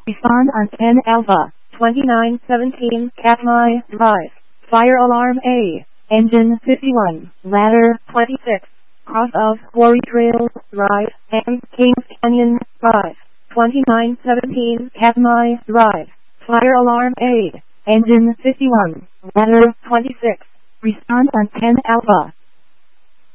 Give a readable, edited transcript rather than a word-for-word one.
Respond on 10 Alpha, 2917 Katmai Drive. Fire alarm A. Engine 51, ladder 26. Cross of Quarry Trail Drive and Kings Canyon Drive. 2917 Katmai Drive. Fire alarm A. Engine 51, ladder 26. Respond on 10 Alpha.